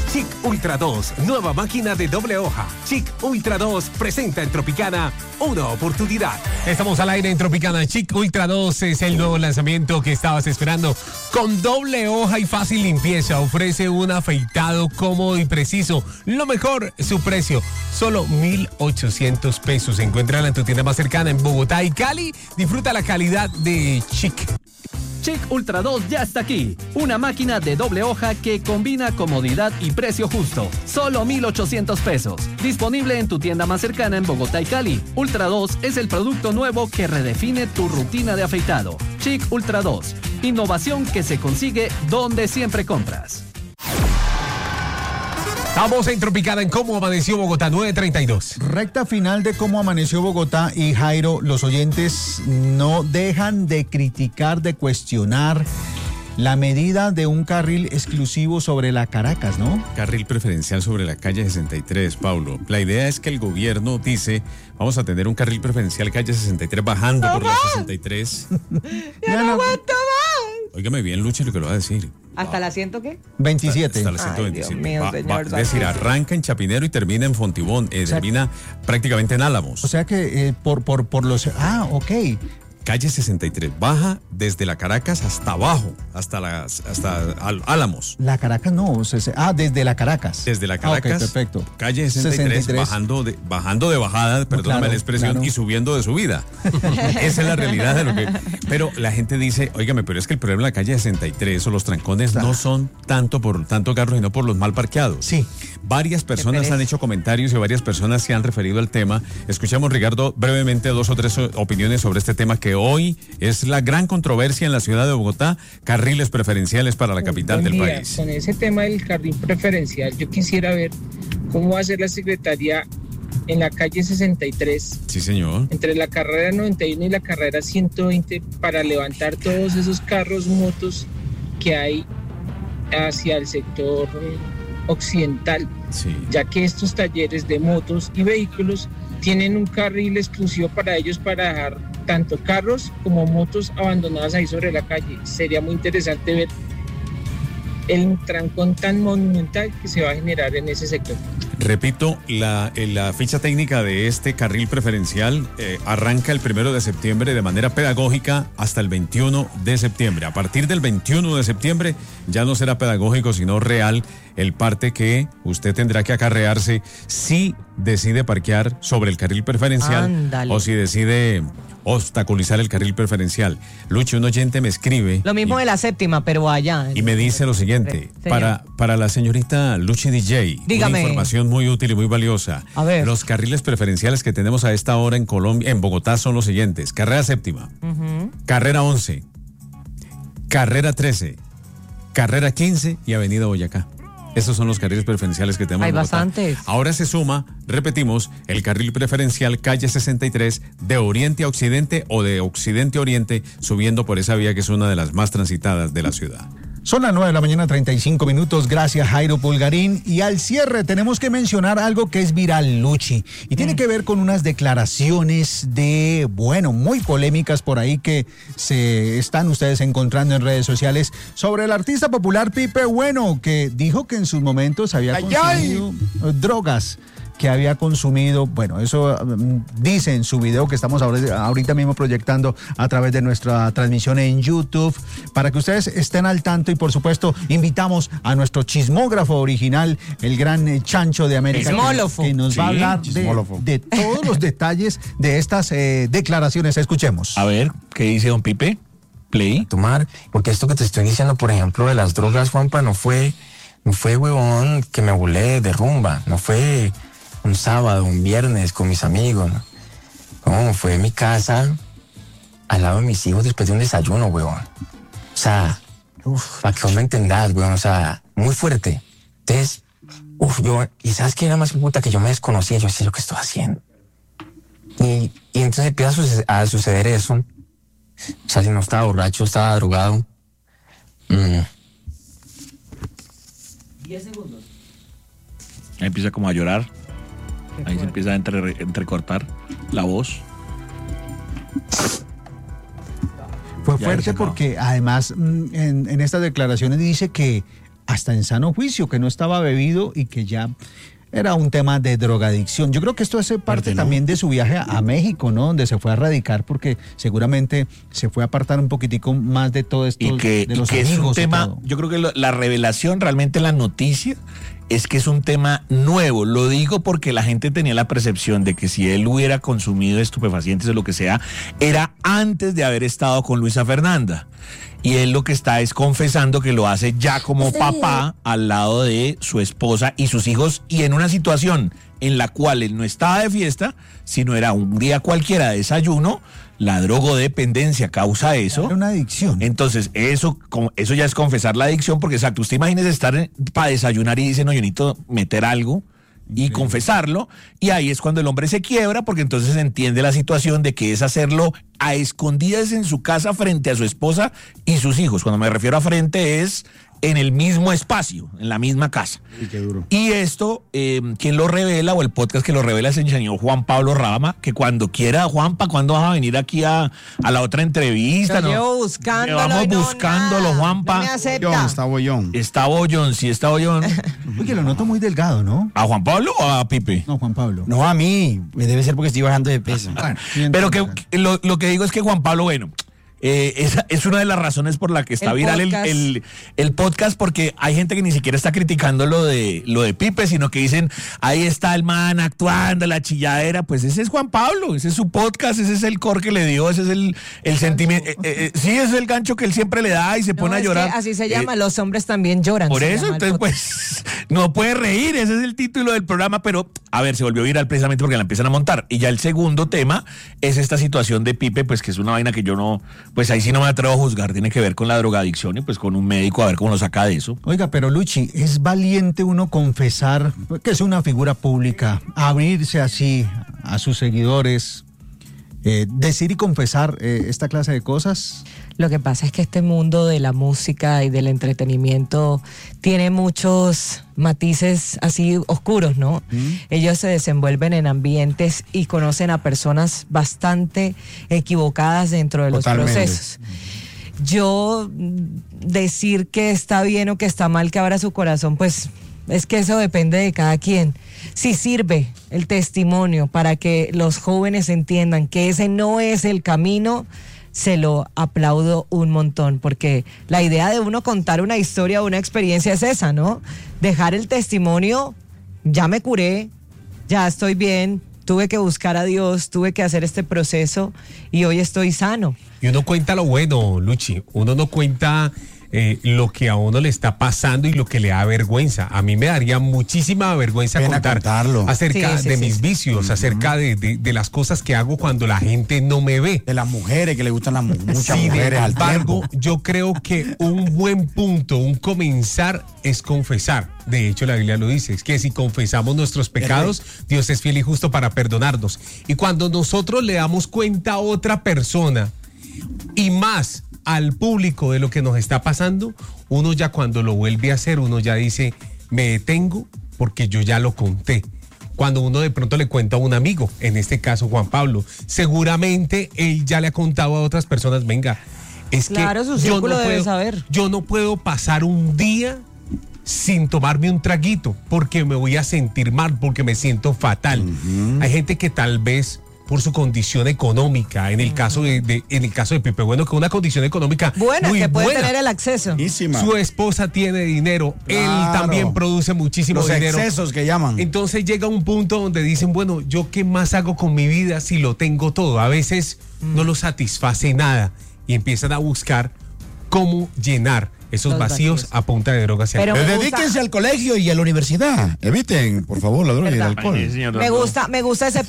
Chic Ultra 2, nueva máquina de doble hoja. Chic Ultra 2 presenta en Tropicana una oportunidad. Estamos al aire en Tropicana. Chic Ultra 2 es el nuevo lanzamiento que estabas esperando. Con doble hoja y fácil limpieza, ofrece un afeitado cómodo y preciso. Lo mejor, su precio, solo 1,800 pesos. Encuéntrala en tu tienda más cercana en Bogotá y Cali. Disfruta la calidad de Chic. Chic Ultra 2 ya está aquí. Una máquina de doble hoja que combina comodidad y precio justo. Solo 1,800 pesos. Disponible en tu tienda más cercana en Bogotá y Cali. Ultra 2 es el producto nuevo que redefine tu rutina de afeitado. Chic Ultra 2. Innovación que se consigue donde siempre compras. Estamos en Tropicana en Cómo Amaneció Bogotá, 9:32. Recta final de Cómo Amaneció Bogotá. Y Jairo, los oyentes no dejan de criticar, de cuestionar la medida de un carril exclusivo sobre la Caracas, ¿no? Carril preferencial sobre la calle 63, Paulo. La idea es que el gobierno dice, vamos a tener un carril preferencial calle 63 bajando por la 63. ¡Ya no aguanto más! Óigame bien, Luchi, lo que lo va a decir. ¿Hasta la 100 qué? 27. Hasta la 127. Dios mío, señor. Es decir, arranca en Chapinero y termina en Fontibón. Termina prácticamente en Álamos. O sea que por los... ok. Calle 63, baja desde la Caracas hasta abajo, hasta Álamos. La Caracas no, desde la Caracas. Desde la Caracas, ok, perfecto. Calle 63, bajando de bajada, perdóname la expresión, claro. Y subiendo de subida. Esa es la realidad de lo que... Pero la gente dice, óigame, pero es que el problema de la calle 63 o los trancones no son tanto por tanto carros, sino por los mal parqueados. Sí. Varias personas han hecho comentarios y varias personas se han referido al tema. Escuchamos, Ricardo, brevemente 2 o 3 opiniones sobre este tema que hoy es la gran controversia en la ciudad de Bogotá, carriles preferenciales para la capital del país. Con ese tema del carril preferencial, yo quisiera ver cómo va a ser la secretaría en la calle 63. Sí, señor. Entre la carrera 91 y la carrera 120 para levantar todos esos carros, motos que hay hacia el sector occidental. Sí. Ya que estos talleres de motos y vehículos tienen un carril exclusivo para ellos para dejar tanto carros como motos abandonadas ahí sobre la calle. Sería muy interesante ver el trancón tan monumental que se va a generar en ese sector. Repito, la ficha técnica de este carril preferencial arranca el 1 de septiembre de manera pedagógica hasta el 21 de septiembre. A partir del 21 de septiembre ya no será pedagógico, sino real el parte que usted tendrá que acarrearse si decide parquear sobre el carril preferencial. Ándale. O si decide obstaculizar el carril preferencial. Luchi, un oyente me escribe. Lo mismo de la séptima, pero allá. Y me dice lo siguiente, para la señorita Luchi DJ, dígame. Una información muy útil y muy valiosa. A ver. Los carriles preferenciales que tenemos a esta hora en Colombia, en Bogotá, son los siguientes: carrera séptima, carrera 11, carrera 13, carrera 15 y avenida Boyacá. Esos son los carriles preferenciales que tenemos. Hay en Bogotá. bastantes. Ahora se suma, repetimos, el carril preferencial calle 63 de oriente a occidente o de occidente a oriente, subiendo por esa vía que es una de las más transitadas de la ciudad. Son las 9:35 a.m. Gracias, Jairo Pulgarín. Y al cierre tenemos que mencionar algo que es viral, Luchi. Y tiene que ver con unas declaraciones muy polémicas por ahí que se están ustedes encontrando en redes sociales sobre el artista popular Pipe Bueno, que dijo que en sus momentos había consumido drogas. Que había consumido, bueno, eso dice en su video que estamos ahorita mismo proyectando a través de nuestra transmisión en YouTube, para que ustedes estén al tanto. Y por supuesto invitamos a nuestro chismógrafo original, el gran Chancho de América, que nos va a hablar de todos los detalles de estas declaraciones. Escuchemos. A ver, ¿qué dice don Pipe? Play. Tomar, porque esto que te estoy diciendo, por ejemplo, de las drogas, Juanpa, no fue huevón que me volé de rumba, no fue un sábado, un viernes con mis amigos, no, fue en mi casa al lado de mis hijos después de un desayuno, weón. O sea, para que vos me entendás, weón, o sea, muy fuerte. Entonces, y ¿sabes qué era más puta? Que yo me desconocía, yo sé lo que estoy haciendo. Y entonces empieza a suceder eso. O sea, si no estaba borracho, estaba drogado. 10 segundos. Ahí empieza como a llorar. Ahí se empieza a entrecortar la voz. Fue fuerte porque además en estas declaraciones dice que hasta en sano juicio, que no estaba bebido y que ya era un tema de drogadicción. Yo creo que esto hace parte también de su viaje a México, ¿no? Donde se fue a radicar porque seguramente se fue a apartar un poquitico más de todo esto, de los que amigos. Es un tema, todo. yo creo que la revelación, realmente la noticia, es que es un tema nuevo. Lo digo porque la gente tenía la percepción de que si él hubiera consumido estupefacientes o lo que sea, era antes de haber estado con Luisa Fernanda. Y él lo que está es confesando que lo hace ya como papá al lado de su esposa y sus hijos, y en una situación en la cual él no estaba de fiesta, sino era un día cualquiera de desayuno. La drogodependencia causa eso. Era una adicción. Entonces, eso ya es confesar la adicción, porque exacto, usted imagínese estar para desayunar y dice, no, yo necesito meter algo y confesarlo, y ahí es cuando el hombre se quiebra, porque entonces entiende la situación de que es hacerlo a escondidas en su casa frente a su esposa y sus hijos. Cuando me refiero a frente es en el mismo espacio, en la misma casa. Y qué duro. Y esto, quien lo revela, o el podcast que lo revela, es el señor Juan Pablo Rama, que cuando quiera, Juanpa, ¿cuándo vas a venir aquí a la otra entrevista? Lo llevo buscándolo. Vamos buscándolo, Juanpa. No me acepta. Está bollón. Está bollón, sí está bollón. Uy, que lo noto muy delgado, ¿no? ¿A Juan Pablo o a Pipe? No, Juan Pablo. No, a mí. Debe ser porque estoy bajando de peso. Bueno, Pero que lo que digo es que Juan Pablo, bueno, esa es una de las razones por la que está viral el podcast, porque hay gente que ni siquiera está criticando lo de Pipe, sino que dicen, ahí está el man actuando, la chilladera. Pues ese es Juan Pablo, ese es su podcast, ese es el core que le dio, ese es el sentimiento, sí, ese es el gancho que él siempre le da y se pone a llorar. Así se llama, los hombres también lloran. Por eso, entonces pues no puede reír, ese es el título del programa, pero a ver, se volvió viral precisamente porque la empiezan a montar. Y ya el segundo tema es esta situación de Pipe, pues que es una vaina que yo no, pues ahí sí no me atrevo a juzgar, tiene que ver con la drogadicción y pues con un médico a ver cómo lo saca de eso. Oiga, pero Luchi, ¿es valiente uno confesar que es una figura pública, abrirse así a sus seguidores, decir y confesar esta clase de cosas? Lo que pasa es que este mundo de la música y del entretenimiento tiene muchos matices así oscuros, ¿no? Ellos se desenvuelven en ambientes y conocen a personas bastante equivocadas dentro de los procesos. Yo decir que está bien o que está mal que abra su corazón, pues es que eso depende de cada quien. Si sirve el testimonio para que los jóvenes entiendan que ese no es el camino, se lo aplaudo un montón, porque la idea de uno contar una historia o una experiencia es esa, ¿no? Dejar el testimonio, ya me curé, ya estoy bien, tuve que buscar a Dios, tuve que hacer este proceso y hoy estoy sano. Y uno cuenta lo bueno, Luchi, uno no cuenta lo que a uno le está pasando y lo que le da vergüenza. A mí me daría muchísima vergüenza contarlo acerca de mis vicios, acerca de las cosas que hago cuando la gente no me ve. De las mujeres, que le gustan muchas mujeres al tiempo. Yo creo que un buen punto, un comenzar es confesar. De hecho, la Biblia lo dice, es que si confesamos nuestros pecados, Dios es fiel y justo para perdonarnos. Y cuando nosotros le damos cuenta a otra persona y más al público de lo que nos está pasando, uno ya cuando lo vuelve a hacer, uno ya dice, me detengo porque yo ya lo conté. Cuando uno de pronto le cuenta a un amigo, en este caso Juan Pablo, seguramente él ya le ha contado a otras personas, venga, es claro, que su círculo debe saber. Yo no puedo pasar un día sin tomarme un traguito porque me voy a sentir mal, porque me siento fatal. Hay gente que tal vez por su condición económica, en el caso de Pipe, bueno, con una condición económica muy que puede buena, tener el acceso. Su esposa tiene dinero, él también produce muchísimo dinero. Los excesos que llaman. Entonces llega un punto donde dicen, bueno, ¿yo qué más hago con mi vida si lo tengo todo? A veces no lo satisface nada y empiezan a buscar cómo llenar esos vacíos a punta de drogas. Pero dedíquense al colegio y a la universidad. Eviten, por favor, la droga y el alcohol. Me gusta ese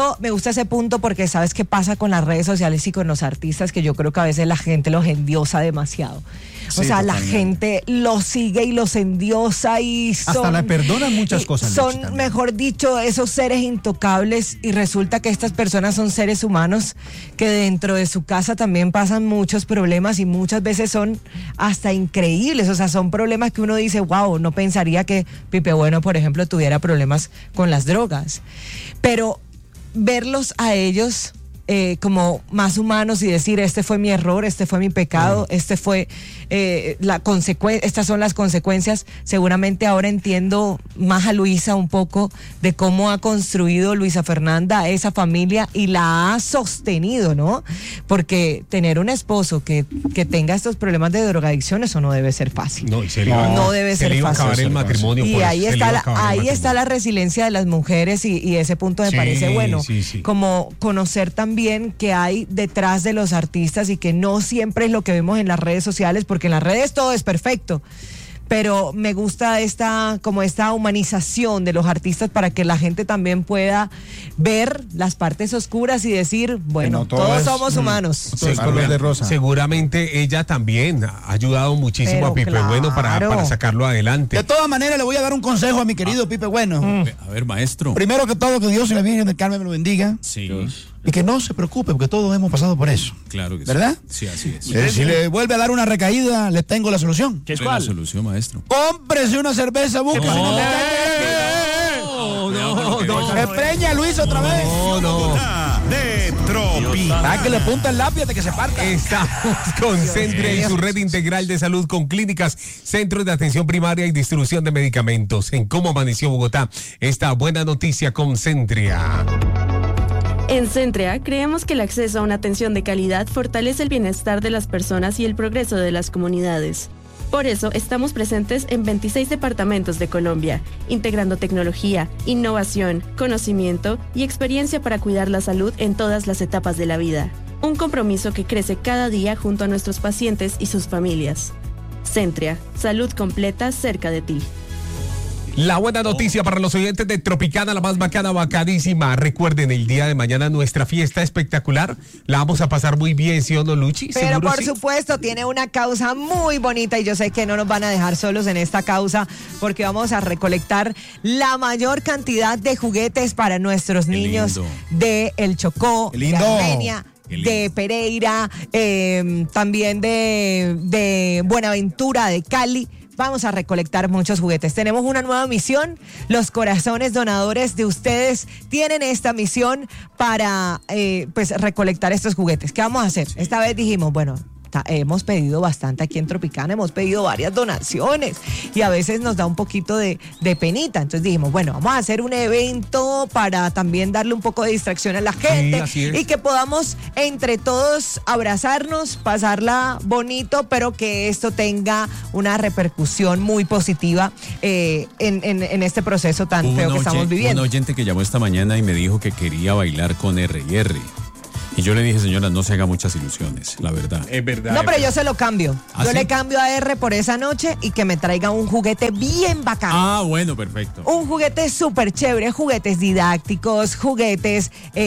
punto porque sabes qué pasa con las redes sociales y con los artistas, que yo creo que a veces la gente los endiosa demasiado. O sea, la gente los sigue y los endiosa y hasta le perdonan muchas cosas. Son, mejor dicho, esos seres intocables, y resulta que estas personas son seres humanos que dentro de su casa también pasan muchos problemas y muchas veces son hasta increíbles. O sea, son problemas que uno dice, wow, no pensaría que Pipe Bueno, por ejemplo, tuviera problemas con las drogas. Pero verlos a ellos como más humanos y decir, este fue mi error, este fue mi pecado, este fue estas son las consecuencias. Seguramente ahora entiendo más a Luisa un poco de cómo ha construido Luisa Fernanda esa familia y la ha sostenido, ¿no? Porque tener un esposo que tenga estos problemas de drogadicción, eso no debe ser fácil. No, no debe ser se le iba a fácil. acabar el matrimonio. Y ahí está la resiliencia de las mujeres y ese punto me parece bueno. Sí. Como conocer también que hay detrás de los artistas y que no siempre es lo que vemos en las redes sociales, porque en las redes todo es perfecto. Pero me gusta esta humanización de los artistas para que la gente también pueda ver las partes oscuras y decir, bueno, no, todos somos humanos. De rosa. Seguramente ella también ha ayudado muchísimo a Pipe Bueno para sacarlo adelante. De todas maneras, le voy a dar un consejo a mi querido Pipe Bueno. A ver, maestro. Primero que todo, que Dios y la Virgen del Carmen me lo bendiga. Sí. Y que no se preocupe, porque todos hemos pasado por eso. Claro que ¿verdad? Sí, así es. Si le vuelve a dar una recaída, le tengo la solución. ¿Qué es cuál? La solución, maestro. Cómprese una cerveza, busca. No. Me preña Luis otra vez. No. De Tropical. Que le punta el lápiz de que se parta. Estamos con Centria y su red integral de salud con clínicas, centros de atención primaria y distribución de medicamentos. En Cómo Amaneció Bogotá, esta buena noticia con Centria. En Centria creemos que el acceso a una atención de calidad fortalece el bienestar de las personas y el progreso de las comunidades. Por eso estamos presentes en 26 departamentos de Colombia, integrando tecnología, innovación, conocimiento y experiencia para cuidar la salud en todas las etapas de la vida. Un compromiso que crece cada día junto a nuestros pacientes y sus familias. Centria, salud completa cerca de ti. La buena noticia para los oyentes de Tropicana, la más bacana, bacadísima. Recuerden, el día de mañana nuestra fiesta espectacular. La vamos a pasar muy bien, ¿sí o no, Luchi? Pero por supuesto, tiene una causa muy bonita y yo sé que no nos van a dejar solos en esta causa porque vamos a recolectar la mayor cantidad de juguetes para nuestros niños de El Chocó, de Armenia, de Pereira, también de Buenaventura, de Cali. Vamos a recolectar muchos juguetes. Tenemos una nueva misión. Los corazones donadores de ustedes tienen esta misión para recolectar estos juguetes. ¿Qué vamos a hacer? Esta vez dijimos, bueno, hemos pedido bastante aquí en Tropicana, hemos pedido varias donaciones y a veces nos da un poquito de penita. Entonces dijimos, bueno, vamos a hacer un evento para también darle un poco de distracción a la gente y que podamos entre todos abrazarnos, pasarla bonito, pero que esto tenga una repercusión muy positiva en este proceso tan feo que estamos viviendo. Un oyente que llamó esta mañana y me dijo que quería bailar con R&R. Y yo le dije, señora, no se haga muchas ilusiones, la verdad. Es verdad. No, pero yo se lo cambio. ¿Ah, yo sí? le cambio a R por esa noche y que me traiga un juguete bien bacano. Ah, bueno, perfecto. Un juguete súper chévere, juguetes didácticos, juguetes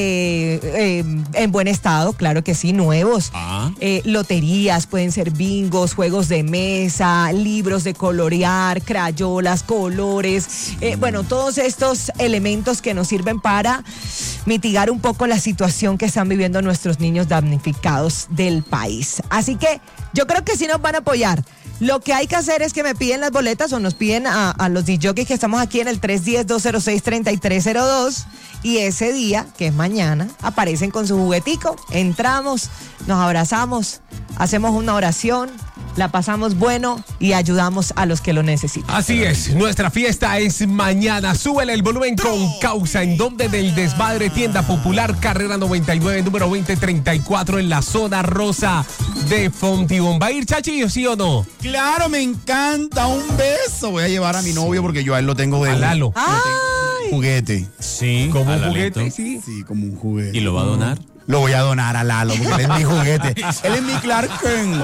en buen estado, claro que sí, nuevos. Loterías, pueden ser bingos, juegos de mesa, libros de colorear, crayolas, colores. Bueno, todos estos elementos que nos sirven para mitigar un poco la situación que están viviendo nuestros niños damnificados del país. Así que yo creo que sí nos van a apoyar. Lo que hay que hacer es que me piden las boletas o nos piden a los DJs que estamos aquí en el 310-206-3302 y ese día, que es mañana, aparecen con su juguetico, entramos, nos abrazamos, hacemos una oración, la pasamos bueno y ayudamos a los que lo necesitan. Así es, nuestra fiesta es mañana. Súbele el volumen con causa. ¿En donde? Del Desmadre, tienda popular, carrera 99, número 2034, en la zona rosa de Fontibón. ¿Va a ir, Chachi, sí o no? Claro, me encanta. Un beso. Voy a llevar a mi novio porque yo a él lo tengo de A Lalo. juguete. Sí, ¿Como un Lalito. juguete? Sí. Sí, como un juguete. ¿Y lo va a donar? Lo voy a donar a Lalo porque él es mi juguete. Él es mi Clark Kent.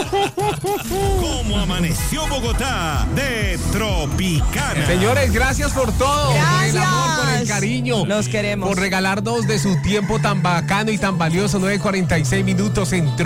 ¿Cómo amaneció Bogotá? De Tropicana. Señores, gracias por todo. Gracias. Por el amor, por el cariño. Los queremos. Por regalarnos de su tiempo tan bacano y tan valioso. 9:46 en